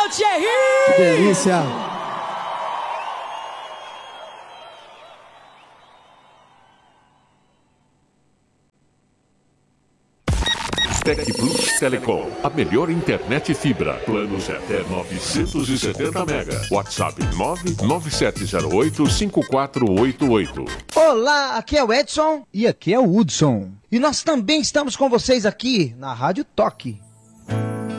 Valeu, Thierry! Que delícia! Tec Plus Telecom, a melhor internet fibra. Planos até 970 mega. WhatsApp 997085488. Olá, aqui é o Edson. E aqui é o Hudson. E nós também estamos com vocês aqui na Rádio Toque.